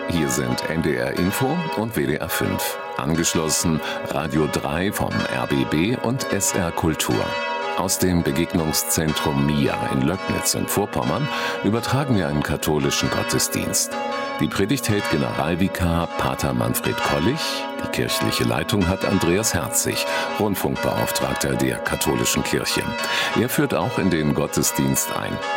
Hier sind NDR Info und WDR 5. Angeschlossen Radio 3 vom RBB und SR Kultur. Aus dem Begegnungszentrum MIA in Löcknitz in Vorpommern übertragen wir einen katholischen Gottesdienst. Die Predigt hält Generalvikar Pater Manfred Kollich. Die kirchliche Leitung hat Andreas Herzig, Rundfunkbeauftragter der katholischen Kirche. Er führt auch in den Gottesdienst ein.